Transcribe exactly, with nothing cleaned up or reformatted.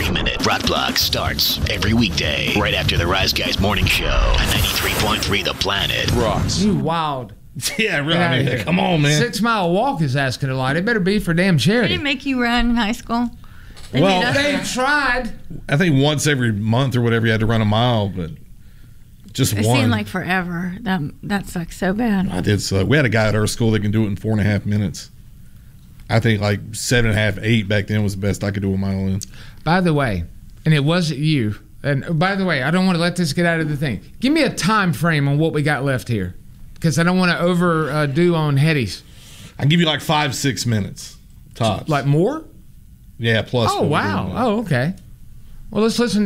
ninety-minute Rock Block starts every weekday right after the Rise Guys morning show on ninety-three point three The Planet. Rocks. You wild. Yeah, really. I mean, come on, man. Six Mile Walk is asking a lot. It better be for damn They charity. didn't make you run in high school. They Well, made us They run. tried. I think once every month or whatever you had to run a mile, but just It one. seemed like forever. That that sucks so bad. I did so. We had a guy at our school that can do it in four and a half minutes. I think like seven and a half, eight back then was the best I could do a mile in. By the way, and it wasn't you. And by the way, I don't want to let this get out of the thing. Give me a time frame on what we got left here, because I don't want to overdo on Hetty's. I give you like five, six minutes tops. Like more? Yeah, plus. Oh, what we're wow. doing. Oh, okay. Well, let's listen